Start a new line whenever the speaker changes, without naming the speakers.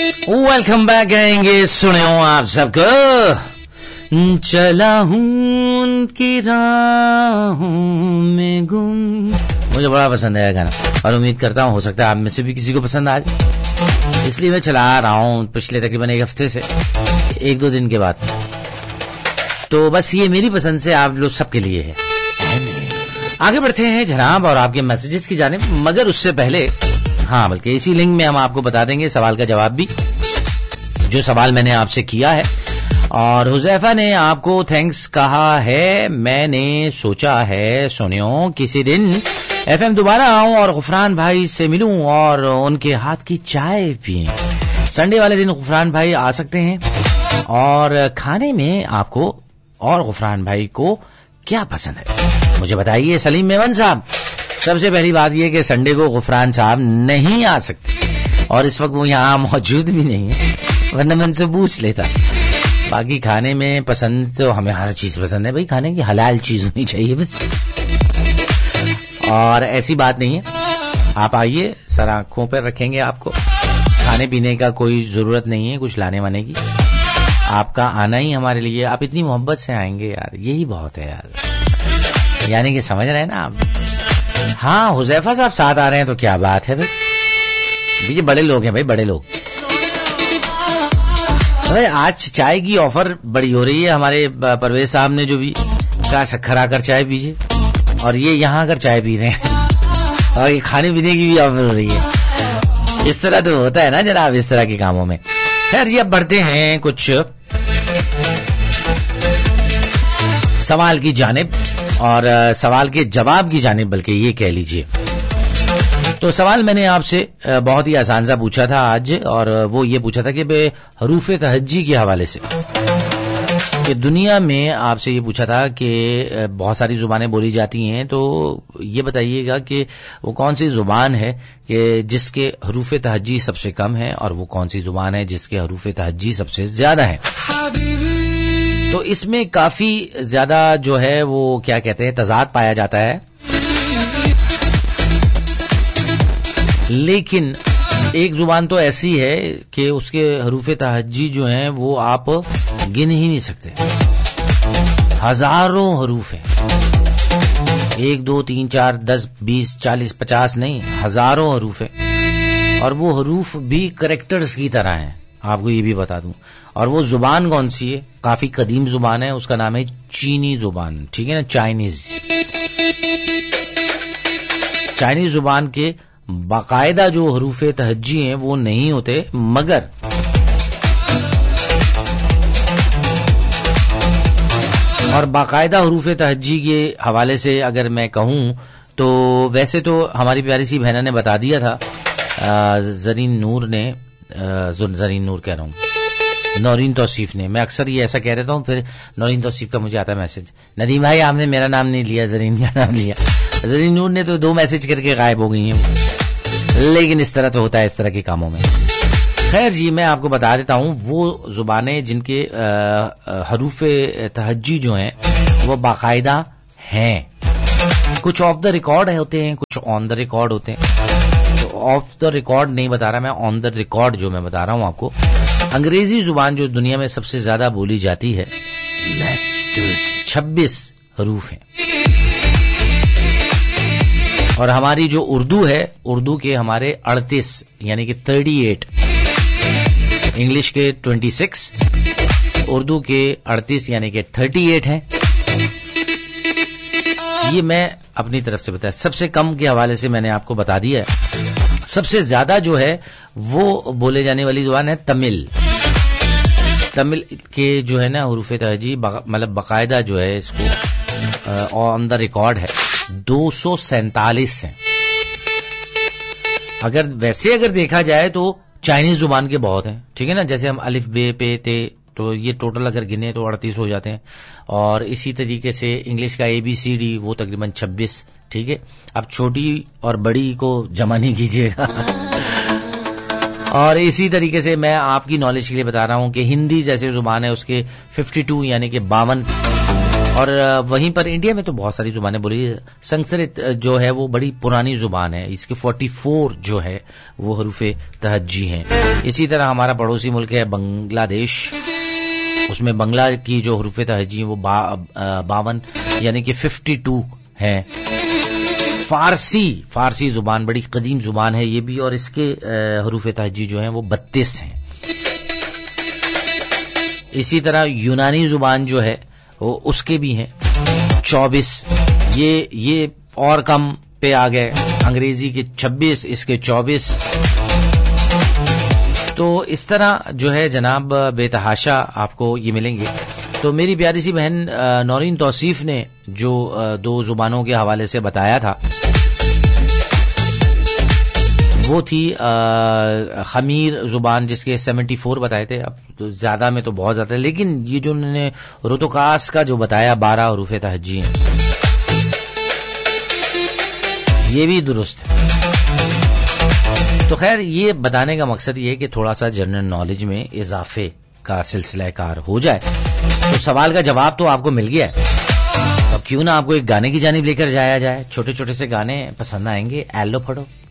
Welcome back कहेंगे, सुने हो आप सबको। चला हूं उनकी राहों में गुम। मुझे बड़ा पसंद है यह गाना और उम्मीद करता हूं हो सकता है आप में से भी किसी को पसंद आ जाए, इसलिए मैं चला रहा हूं पिछले तकरीबन एक हफ्ते से, एक दो दिन के बाद। तो बस ये मेरी पसंद से आप लोग सबके लिए है। आगे बढ़ते हैं जनाब और आपके मैसेजेस की जानिब, मगर उससे पहले बल्कि इसी लिंक में हम आपको बता देंगे सवाल का जवाब भी, जो सवाल मैंने आपसे किया है। और हुजैफा ने आपको थैंक्स कहा है। मैंने सोचा है सुनियो किसी दिन एफएम दोबारा आऊं और गुफरान भाई से मिलूं और उनके हाथ की चाय पिएं। संडे वाले दिन गुफरान भाई आ सकते हैं और खाने में आपको और गुफरान भाई को क्या पसंद है मुझे बताइए। सलीम मेमन साहब, सबसे पहली बात यह कि संडे को गुफरान साहब नहीं आ सकते और इस वक्त वो यहाँ मौजूद भी नहीं है, वरना मैं उनसे पूछ लेता। बाकी खाने में पसंद तो हमें हर चीज पसंद है भाई, खाने की हलाल चीज होनी चाहिए बस, और ऐसी बात नहीं है। आप आइए, सर आंखों पर रखेंगे आपको, खाने पीने का कोई जरूरत नहीं है कुछ लाने वाने की, आपका आना ही हमारे लिए, आप इतनी मोहब्बत से आएंगे यार, यही बहुत है यार, यानी कि समझ रहे हैं ना आप। हाँ, हुजैफा साहब साथ आ रहे हैं तो क्या बात है भाई, ये बड़े लोग हैं भाई, बड़े लोग। भाई आज चाय की ऑफर बड़ी हो रही है, हमारे परवेज साहब ने जो भी कहा शक्कर आकर चाय पीजिए, और ये यहाँ आकर चाय पी रहे हैं और ये खाने पीने की भी ऑफर हो रही है। इस तरह तो होता है ना जनाब, इस तरह के कामों में। खैर जी, अब बढ़ते हैं कुछ सवाल की जानिब और सवाल के जवाब की जानिब, बल्कि ये कह लीजिए। तो सवाल मैंने आपसे बहुत ही आसान सा पूछा था आज, और वो ये पूछा था कि हरूफ तहज्जी के हवाले से कि दुनिया में आपसे ये पूछा था कि बहुत सारी जुबानें बोली जाती हैं, तो ये बताइएगा कि वो कौन सी जुबान है कि जिसके हरूफ तहज्जी सबसे कम है, और वो कौन सी जुबान है जिसके हरूफ तहज्जी सबसे ज्यादा है। तो इसमें काफी ज्यादा जो है वो क्या कहते हैं तजाद पाया जाता है, लेकिन एक जुबान तो ऐसी है कि उसके हरूफ तहज्जी जो हैं वो आप गिन ही नहीं सकते, हजारों हरूफ हैं, 1 2 3 4 10 20 40 50 नहीं, हजारों हरूफ हैं, और वो हरूफ भी करेक्टर्स की तरह हैं, आपको ये भी बता दूं। और वो जुबान कौन सी है, काफी कदीम जुबान है, उसका नाम है चीनी जुबान, ठीक है ना, चाइनीज। चाइनीज जुबान के बाकायदा जो हरूफ तहज्जी हैं वो नहीं होते, मगर और बाकायदा हरूफ तहज्जी के हवाले से अगर मैं कहूं तो वैसे तो हमारी प्यारी सी बहना ने बता दिया था, जरीन नूर ने, जरीन नूर कह रहा हूं, नौरीन तौसीफ ने, मैं अक्सर ये ऐसा कह देता हूं, फिर नौरीन तौसीफ का मुझे आता है मैसेज, नदीम भाई आपने मेरा नाम नहीं लिया, जरीन का नाम लिया। जरीन नूर ने तो 2 मैसेज करके गायब हो गई हैं, लेकिन इस तरह तो होता है इस तरह के कामों में। खैर जी, मैं आपको बता देता हूं वो जुबानें जिनके हरूफ तहज्जी जो हैं वो बाकायदा हैं, कुछ ऑफ द रिकॉर्ड होते हैं, कुछ ऑन द रिकॉर्ड होते हैं। तो ऑफ द रिकॉर्ड नहीं बता रहा मैं, ऑन द रिकॉर्ड जो मैं बता रहा हूं आपको, अंग्रेजी जुबान जो दुनिया में सबसे ज्यादा बोली जाती है 26 हरूफ हैं, और हमारी जो उर्दू है, उर्दू के हमारे 38 यानी कि 38, इंग्लिश के 26, उर्दू के 38 यानी कि 38 हैं। ये मैं अपनी तरफ से बताया। सबसे कम के हवाले से मैंने आपको बता दिया है। सबसे ज्यादा जो है वो बोले जाने वाली जुबान है तमिल। तमिल के जो है ना हरूफ तहज्जी मतलब बाकायदा जो है इसको ऑन द रिकॉर्ड है 247 हैं। अगर देखा जाए तो चाइनीज जुबान के बहुत हैं, ठीक है ना, जैसे हम अलिफ बे पे ते, तो ये टोटल अगर गिने तो 38 हो जाते हैं, और इसी तरीके से इंग्लिश का ABCD वो तकरीबन 26, ठीक है। अब छोटी और बड़ी को जमा नहीं कीजिएगा। और इसी तरीके से मैं आपकी नॉलेज के लिए बता रहा हूं कि हिंदी जैसे जुबान है उसके 52 यानी कि 52 اور وہیں پر انڈیا میں تو بہت ساری زبانیں بولی. سنسکرت جو ہے وہ بڑی پرانی زبان ہے, اس کے 44 جو ہے وہ حروف تہجی ہیں. اسی طرح ہمارا پڑوسی ملک ہے بنگلہ دیش, اس میں بنگلہ کی جو حروف تہجی ہیں وہ 52 یعنی کہ 52 ہیں. فارسی زبان بڑی قدیم زبان ہے یہ بھی, اور اس کے حروف تہجی جو ہیں وہ 32 ہیں. اسی طرح یونانی زبان جو ہے وہ اس کے بھی ہیں 24. یہ اور کم پہ آ گئے. انگریزی کے 26, اس کے 24. تو اس طرح جو ہے جناب بے تحاشا آپ کو یہ ملیں گے. تو میری پیاری سی بہن نورین توصیف نے جو 2 زبانوں کے حوالے سے بتایا تھا وہ تھی خمیر زبان, جس کے 74 بتائے تھے. اب تو زیادہ میں تو بہت زیادہ, لیکن یہ جو انہوں نے رتوکاس کا جو بتایا 12 حروف تہجی ہیں یہ بھی درست ہے. تو خیر یہ بتانے کا مقصد یہ ہے کہ تھوڑا سا جنرل نالج میں اضافے کا سلسلہ کار ہو جائے. تو سوال کا جواب تو آپ کو مل گیا ہے, اب کیوں نہ آپ کو ایک گانے کی جانب لے کر جایا جائے. چھوٹے چھوٹے سے گانے پسند آئیں گے. ایلو پڑھو.